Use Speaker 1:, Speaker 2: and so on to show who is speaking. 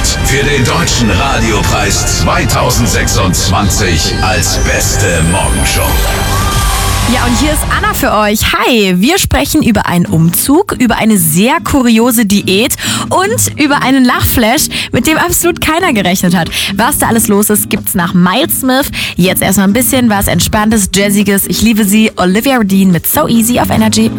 Speaker 1: für den Deutschen Radiopreis 2026 als beste Morgenshow.
Speaker 2: Ja, und hier ist Anna für euch. Hi, wir sprechen über einen Umzug, über eine sehr kuriose Diät und über einen Lachflash, mit dem absolut keiner gerechnet hat. Was da alles los ist, gibt's nach Miles Smith. Jetzt erstmal ein bisschen was Entspanntes, Jazziges. Ich liebe sie, Olivia Rodin mit So Easy auf Energy.